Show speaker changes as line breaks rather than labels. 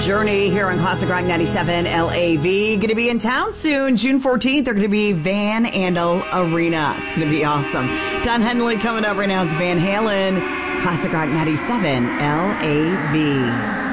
Journey here on Classic Rock 97 LAV. Going to be in town soon, June 14th. They're going to be Van Andel Arena. It's going to be awesome. Don Henley coming up right now. It's Van Halen, Classic Rock 97 LAV.